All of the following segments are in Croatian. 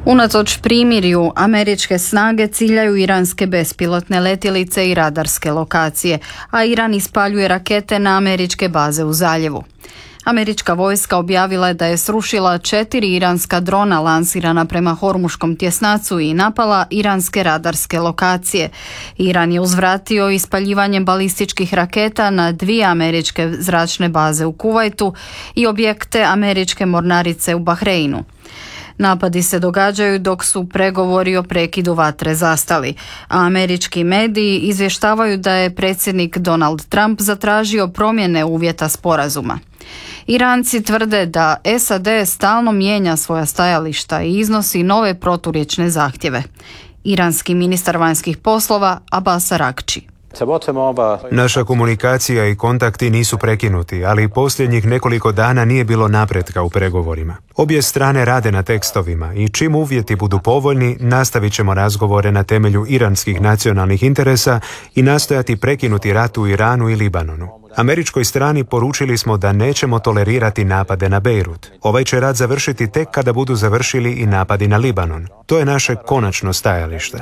Unatoč primirju, američke snage ciljaju iranske bespilotne letjelice i radarske lokacije, a Iran ispaljuje rakete na američke baze u zaljevu. Američka vojska objavila je da je srušila 4 iranska drona lansirana prema Hormuškom tjesnacu i napala iranske radarske lokacije. Iran je uzvratio ispaljivanjem balističkih raketa na 2 američke zračne baze u Kuvajtu i objekte američke mornarice u Bahreinu. Napadi se događaju dok su pregovori o prekidu vatre zastali, a američki mediji izvještavaju da je predsjednik Donald Trump zatražio promjene uvjeta sporazuma. Iranci tvrde da SAD stalno mijenja svoja stajališta i iznosi nove proturječne zahtjeve. Iranski ministar vanjskih poslova Abbas Araghchi. Naša komunikacija i kontakti nisu prekinuti, ali posljednjih nekoliko dana nije bilo napretka u pregovorima. Obje strane rade na tekstovima i čim uvjeti budu povoljni, nastavit ćemo razgovore na temelju iranskih nacionalnih interesa i nastojati prekinuti rat u Iranu i Libanonu. Američkoj strani poručili smo da nećemo tolerirati napade na Bejrut. Ovaj će rat završiti tek kada budu završili i napadi na Libanon. To je naše konačno stajalište.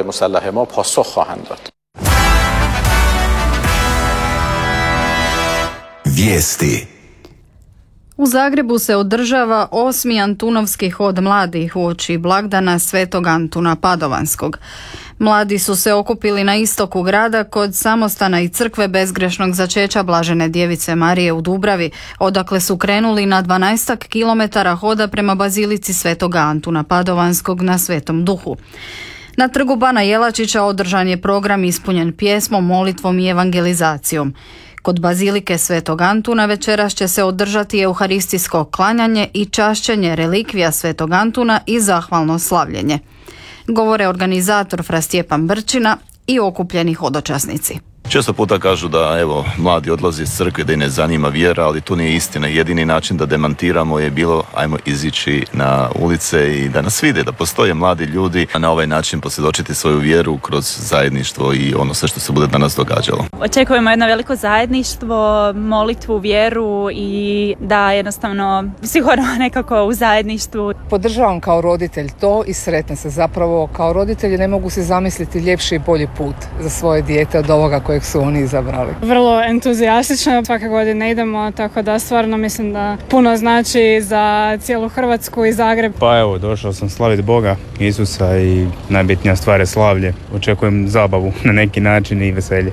Vijesti. U Zagrebu se održava 8. Antunovski hod mladih uoči blagdana Svetog Antuna Padovanskog. Mladi su se okupili na istoku grada kod samostana i crkve bezgrešnog začeća Blažene djevice Marije u Dubravi, odakle su krenuli na 12 kilometara hoda prema bazilici Svetog Antuna Padovanskog na Svetom Duhu. Na trgu Bana Jelačića održan je program ispunjen pjesmom, molitvom i evangelizacijom. Kod bazilike Svetog Antuna večeras će se održati euharistijsko klanjanje i čašćenje relikvija Svetog Antuna i zahvalno slavljenje. Govore organizator Fra Stjepan Brčina i okupljeni hodočasnici. Često puta kažu da mladi odlaze iz crkve, da ih ne zanima vjera, ali to nije istina. Jedini način da demantiramo je bilo ajmo izići na ulice i da nas vide, da postoje mladi ljudi, a na ovaj način posvjedočiti svoju vjeru kroz zajedništvo i ono sve što se bude danas događalo. Očekujemo jedno veliko zajedništvo, molitvu, vjeru i da jednostavno sigurno nekako u zajedništvu. Podržavam kao roditelj to i sretna se. Zapravo kao roditelji ne mogu se zamisliti ljepši i bolji put za svoje dijete od ovoga kojeg su oni izabrali. Vrlo entuzijastično, svake godine idemo, tako da stvarno mislim da puno znači za cijelu Hrvatsku i Zagreb. Pa evo, došao sam slaviti Boga, Isusa i najbitnija stvar je slavlje. Očekujem zabavu na neki način i veselje.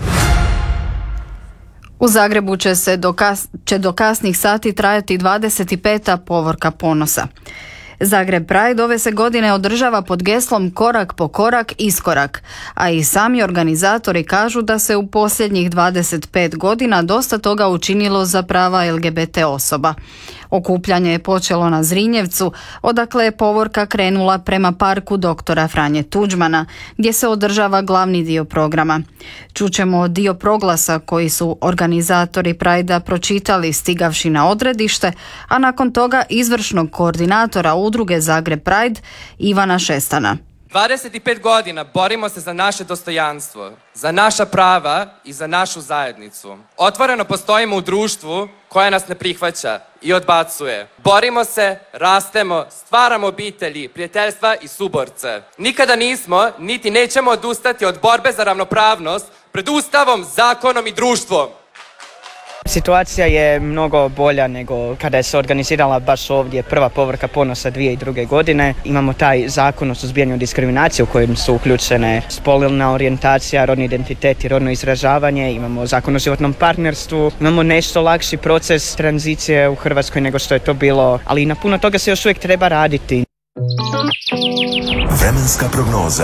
U Zagrebu će do kasnih sati trajati 25. povorka ponosa. Zagreb Pride ove se godine održava pod geslom korak po korak, iskorak, a i sami organizatori kažu da se u posljednjih 25 godina dosta toga učinilo za prava LGBT osoba. Okupljanje je počelo na Zrinjevcu, odakle je povorka krenula prema parku doktora Franje Tuđmana, gdje se održava glavni dio programa. Čućemo dio proglasa koji su organizatori Prajda pročitali stigavši na odredište, a nakon toga izvršnog koordinatora udruge Zagreb Pride Ivana Šestana. 25 godina borimo se za naše dostojanstvo, za naša prava i za našu zajednicu. Otvoreno postojimo u društvu koje nas ne prihvaća i odbacuje. Borimo se, rastemo, stvaramo obitelji, prijateljstva i suborce. Nikada nismo, niti nećemo odustati od borbe za ravnopravnost pred Ustavom, zakonom i društvom. Situacija je mnogo bolja nego kada je se organizirala baš ovdje prva povorka ponosa 2002. godine. Imamo taj zakon o suzbijanju diskriminacije u kojem su uključene spolna orijentacija, rodni identitet i rodno izražavanje. Imamo zakon o životnom partnerstvu. Imamo nešto lakši proces tranzicije u Hrvatskoj nego što je to bilo, ali na puno toga se još uvijek treba raditi. Vremenska prognoza.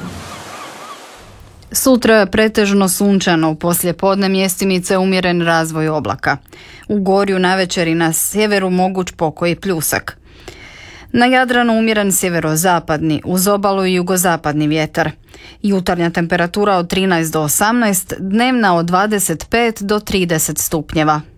Sutra pretežno sunčano, u poslijepodne mjestimice umjeren razvoj oblaka. U Gorju navečer i na sjeveru moguć pokoji pljusak. Na Jadranu umjeren sjeverozapadni, uz obalu i jugozapadni vjetar. Jutarnja temperatura od 13 do 18, dnevna od 25 do 30 stupnjeva.